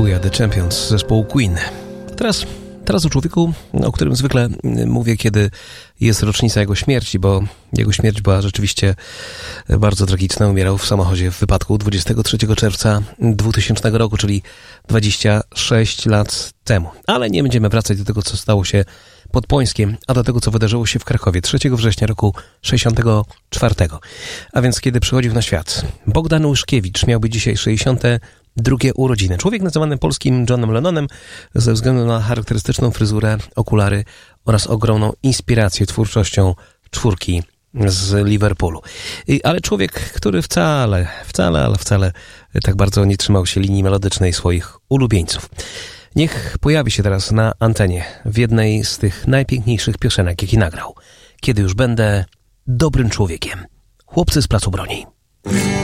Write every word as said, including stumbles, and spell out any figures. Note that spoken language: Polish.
We Are The Champions z zespołu Queen. Teraz, teraz o człowieku, o którym zwykle mówię, kiedy jest rocznica jego śmierci, bo jego śmierć była rzeczywiście bardzo tragiczna. Umierał w samochodzie w wypadku dwudziestego trzeciego czerwca dwutysięcznego roku, czyli dwadzieścia sześć lat temu. Ale nie będziemy wracać do tego, co stało się pod Pońskiem, a do tego, co wydarzyło się w Krakowie trzeciego września roku sześćdziesiątego czwartego. A więc kiedy przychodził na świat Bogdan Łyszkiewicz, miałby dzisiaj sześćdziesiąte drugie urodziny. Człowiek nazywany polskim Johnem Lennonem ze względu na charakterystyczną fryzurę, okulary oraz ogromną inspirację twórczością czwórki z Liverpoolu. Ale człowiek, który wcale, wcale, ale wcale tak bardzo nie trzymał się linii melodycznej swoich ulubieńców. Niech pojawi się teraz na antenie w jednej z tych najpiękniejszych piosenek, jakie nagrał. Kiedy już będę dobrym człowiekiem. Chłopcy z Placu Broni.